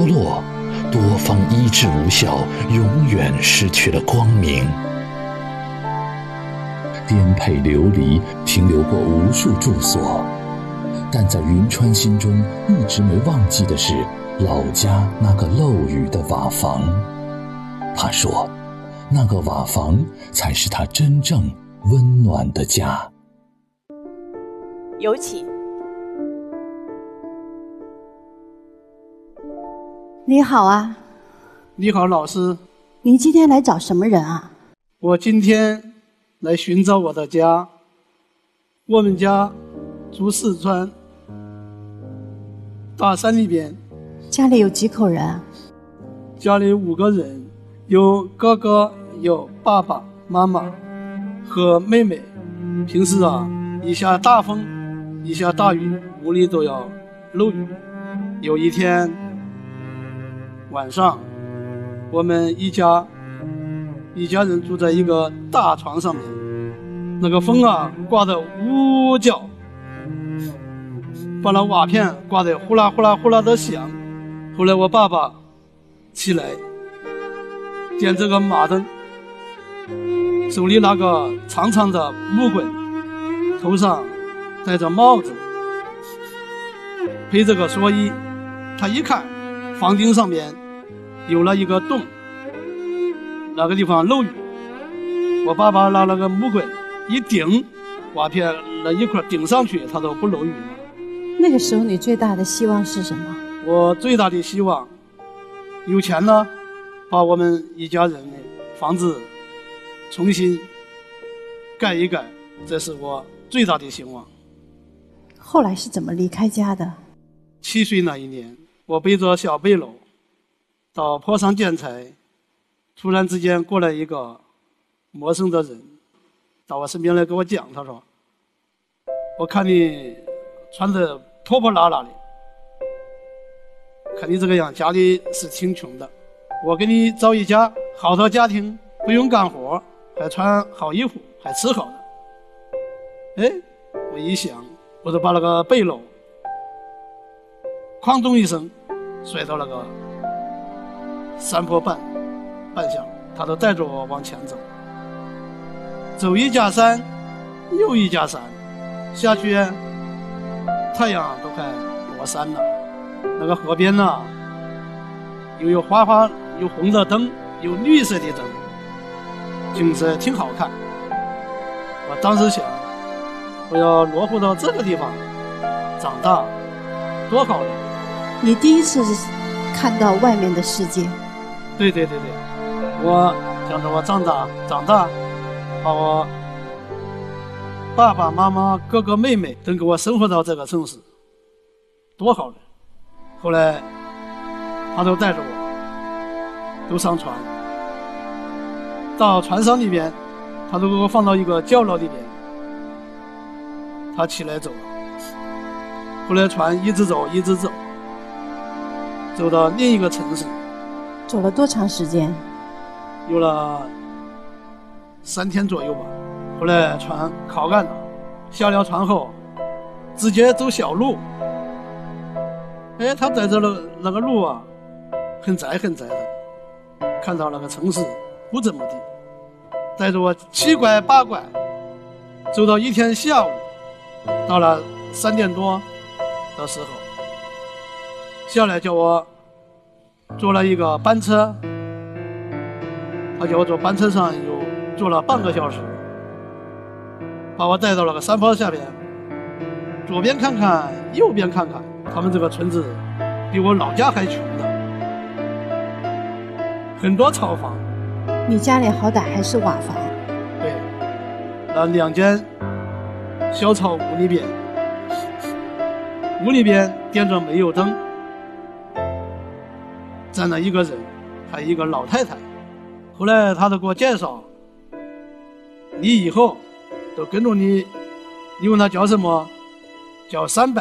落，多方医治无效，永远失去了光明。颠沛流离，停留过无数住所，但在云川心中一直没忘记的是老家那个漏雨的瓦房。他说，那个瓦房才是他真正温暖的家。 有请。 你好啊。 你好，老师。 您今天来找什么人啊？ 我今天来寻找我的家。我们家住四川大山里边。 家里有几口人啊？ 家里5个人，有哥哥，有爸爸妈妈和妹妹。平时一下大风一下大雨，屋里都要漏雨。有一天晚上，我们一家人住在一个大床上面，那个风刮得呜叫，把那瓦片刮得呼啦呼啦呼啦的响。后来我爸爸起来点这个马灯，手里拿个长长的木棍，头上戴着帽子，配着个蓑衣。他一看房顶上面有了一个洞，那个地方漏雨。我爸爸拿了个木棍一顶，瓦片那一块顶上去，它都不漏雨了。 那个时候你最大的希望是什么？ 我最大的希望有钱了，把我们一家人的房子重新盖一盖，这是我最大的希望。 后来是怎么离开家的 ？7岁那一年，我背着小背篓到坡上捡柴，突然之间过来一个陌生的人到我身边来跟我讲，他说，我看你穿得破破烂烂的，看你这个样家里是挺穷的，我给你找一家好的家庭，不用干活，还穿好衣服，还吃好的。我一想，我就把那个背篓哐咚一声摔到那个山坡半下，他都带着我往前走，走一家山又一家山，下去太阳都快落山了。那个河边又有花花，有红的灯，有绿色的灯，景色挺好看。我当时想，我要落户到这个地方长大多好呢。 你第一次看到外面的世界？ 对，我想着我长大，把我爸爸妈妈哥哥妹妹都给我生活到这个城市，多好呢。后来他都带着我都上船，到船上里边，他都给我放到一个角落里边，他起来走了。后来船一直走走到另一个城市。 走了多长时间？ 有了3天左右吧。后来船靠岸了，下了船后直接走小路。他带着那个路很窄的，看到那个城市不怎么地，带着我7拐8拐走到一天下午，到了3点多的时候，下来叫我坐了一个班车，他叫我坐班车上又坐了半个小时，把我带到了个山坡下边，左边看看右边看看，他们这个村子比我老家还穷的，很多草房。 你家里好歹还是瓦房。 对，那2间小草屋里边，屋里边点着煤油灯，站了一个人，还有一个老太太。后来他都给我介绍，你以后都跟着你问他叫什么，叫300，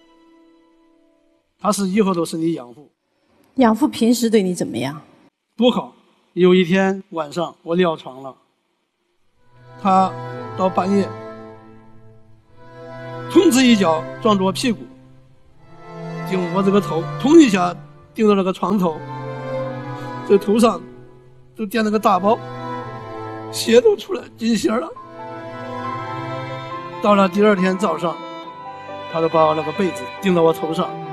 他是以后都是你养父。 养父平时对你怎么样？ 不好。有一天晚上我尿床了，他到半夜通知一脚撞着我屁股，就我这个头痛一下钉到那个床头，这头上就垫了个大包，血都出来进血了。到了第二天早上，他就把那个被子钉到我头上，